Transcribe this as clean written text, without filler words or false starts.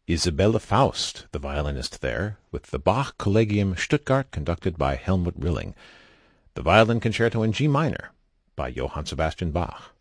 Isabella Faust, the violinist there, with the Bach Collegium Stuttgart conducted by Helmut Rilling. The Violin Concerto in G minor by Johann Sebastian Bach.